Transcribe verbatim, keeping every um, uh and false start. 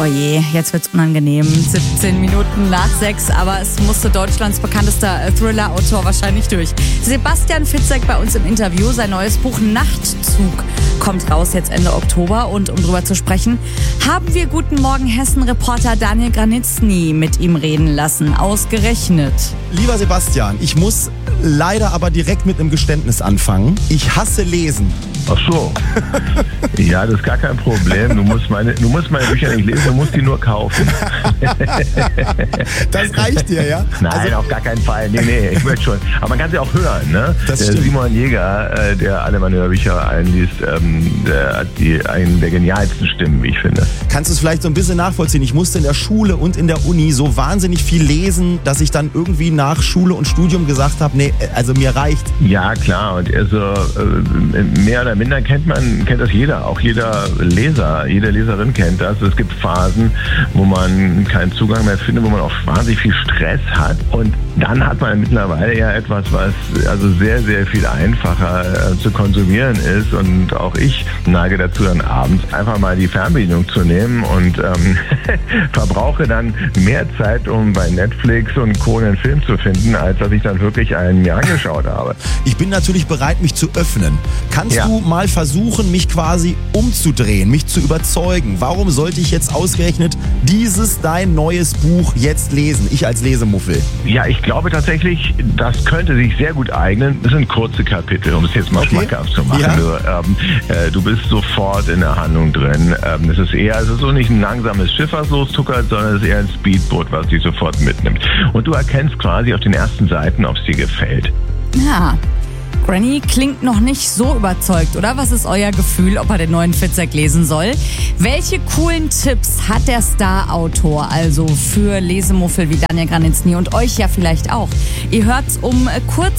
Oh je, jetzt wird's unangenehm. siebzehn Minuten nach sechs, aber es musste Deutschlands bekanntester Thriller-Autor wahrscheinlich durch. Sebastian Fitzek bei uns im Interview. Sein neues Buch Nachtzug kommt raus jetzt Ende Oktober. Und um drüber zu sprechen, haben wir Guten Morgen Hessen-Reporter Daniel Granitzny mit ihm reden lassen. Ausgerechnet. Lieber Sebastian, ich muss leider aber direkt mit einem Geständnis anfangen. Ich hasse Lesen. Ach so. Ja, das ist gar kein Problem. Du musst meine, du musst meine Bücher nicht lesen, du musst die nur kaufen. Das reicht dir, ja? Nein, also, auf gar keinen Fall. Nee, nee, ich möchte schon. Aber man kann sie auch hören, ne? Das der stimmt. Simon Jäger, der alle meine Bücher einliest, der hat die, einen der genialsten Stimmen, wie ich finde. Kannst du es vielleicht so ein bisschen nachvollziehen? Ich musste in der Schule und in der Uni so wahnsinnig viel lesen, dass ich dann irgendwie nach Schule und Studium gesagt habe, nee, also mir reicht. Ja, klar. Und also mehr oder minder kennt man, kennt das jeder. Auch jeder Leser, jede Leserin kennt das. Es gibt Phasen, wo man keinen Zugang mehr findet, wo man auch wahnsinnig viel Stress hat. Und dann hat man mittlerweile ja etwas, was also sehr, sehr viel einfacher äh, zu konsumieren ist. Und auch ich neige dazu, dann abends einfach mal die Fernbedienung zu nehmen und ähm, verbrauche dann mehr Zeit, um bei Netflix und Co. einen Film zu finden, als dass ich dann wirklich einen mir angeschaut habe. Ich bin natürlich bereit, mich zu öffnen. Kannst Ja. du mal versuchen, mich quasi umzudrehen, mich zu überzeugen? Warum sollte ich jetzt ausgerechnet dieses dein neues Buch jetzt lesen? Ich als Lesemuffel. Ja, ich glaube tatsächlich, das könnte sich sehr gut eignen. Das sind kurze Kapitel, um es jetzt mal Okay. schmackhaft zu machen. Ja. Du, ähm, äh, du bist sofort in der Handlung drin. Ähm, es ist eher, es ist so nicht ein langsames Schiff, was lostuckert, sondern es ist eher ein Speedboot, was dich sofort mitnimmt. Und du erkennst quasi auf den ersten Seiten, ob es dir gefällt. Ja, Granny klingt noch nicht so überzeugt, oder? Was ist euer Gefühl, ob er den neuen Fitzek lesen soll? Welche coolen Tipps hat der Star-Autor also für Lesemuffel wie Daniel Granitzny und euch ja vielleicht auch? Ihr hört's um kurz